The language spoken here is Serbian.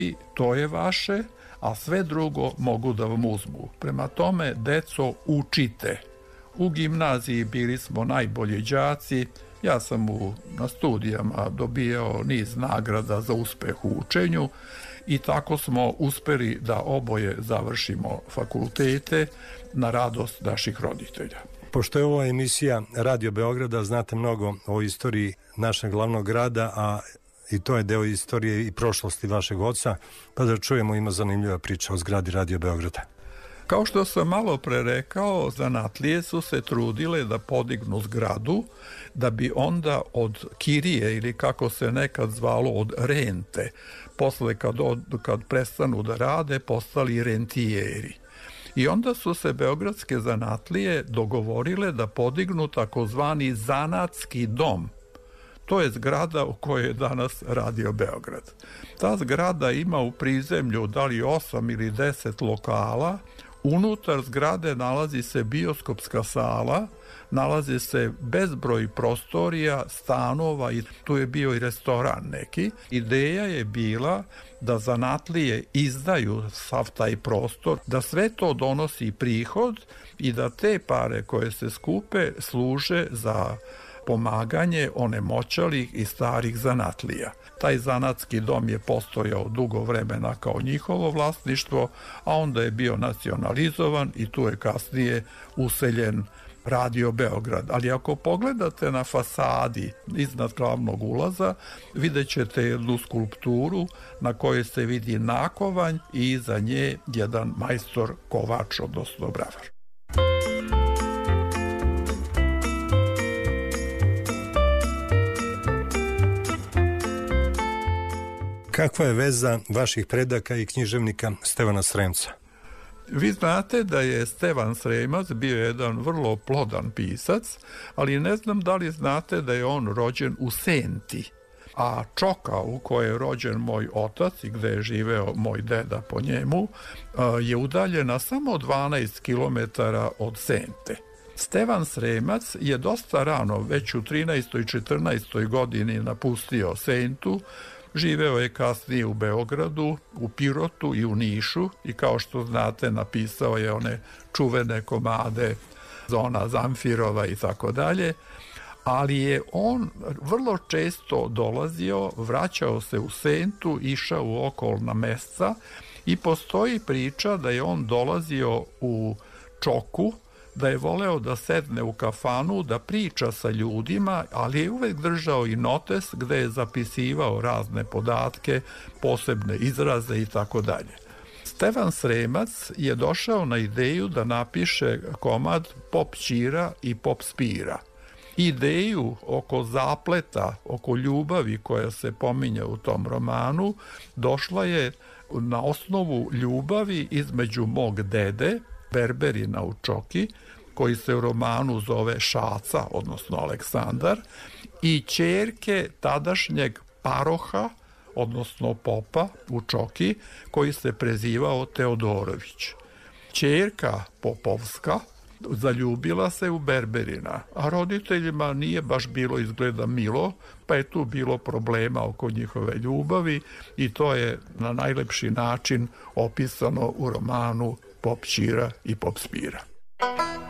i to je vaše, a sve drugo mogu da vam uzmu. Prema tome, deco, učite. U gimnaziji bili smo najbolji đaci. Ja sam na studijama dobijao niz nagrada za uspeh u učenju i tako smo uspeli da oboje završimo fakultete na radost naših roditelja. Pošto je ovo emisija Radio Beograda, znate mnogo o istoriji našeg glavnog grada, a i to je deo istorije i prošlosti vašeg oca, pa da čujemo, ima zanimljiva priča o zgradi Radio Beograda. Kao što sam malo pre rekao, zanatlije su se trudile da podignu zgradu, da bi onda od kirije, ili kako se nekad zvalo od rente, posle kad prestanu da rade, postali rentijeri. I onda su se beogradske zanatlije dogovorile da podignu takozvani zanatski dom. To je zgrada u kojoj je danas Radio Beograd. Ta zgrada ima u prizemlju da li 8 ili 10 lokala. Unutar zgrade nalazi se bioskopska sala, nalazi se bezbroj prostorija, stanova i tu je bio i restoran neki. Ideja je bila da zanatlije izdaju sav taj prostor, da sve to donosi prihod i da te pare koje se skupe služe za pomaganje onemoćalih i starih zanatlija. Taj zanatski dom je postojao dugo vremena kao njihovo vlasništvo, a onda je bio nacionalizovan i tu je kasnije useljen Radio Beograd. Ali ako pogledate na fasadi iznad glavnog ulaza, vidjet ćete jednu skulpturu na kojoj se vidi nakovanj i iza nje jedan majstor kovač, odnosno bravar. Kakva je veza vaših predaka i književnika Stevana Sremca? Vi znate da je Stevan Sremac bio jedan vrlo plodan pisac, ali ne znam da li znate da je on rođen u Senti, a Čoka u kojoj je rođen moj otac i gde je živeo moj deda po njemu je udaljena samo 12 km od Sente. Stevan Sremac je dosta rano, već u 13. i 14. godini napustio Sentu. Živeo je kasnije u Beogradu, u Pirotu i u Nišu i kao što znate napisao je one čuvene komade Zona Zamfirova i tako dalje, ali je on vrlo često dolazio, vraćao se u Sentu, išao u okolna mesta i postoji priča da je on dolazio u Čoku, da je voleo da sedne u kafanu, da priča sa ljudima, ali je uvek držao i notes gde je zapisivao razne podatke, posebne izraze i tako dalje. Stevan Sremac je došao na ideju da napiše komad Pop Ćira i Pop Spira. Ideju oko zapleta, oko ljubavi koja se pominje u tom romanu, došla je na osnovu ljubavi između mog dede, berberina u Čoki, koji se u romanu zove Šaca, odnosno Aleksandar, i ćerke tadašnjeg paroha, odnosno popa u Čoki, koji se prezivao Teodorović. Ćerka Popovska zaljubila se u berberina, a roditeljima nije baš bilo izgleda milo, pa je tu bilo problema oko njihove ljubavi i to je na najlepši način opisano u romanu Pop Ćira i Pop Spira.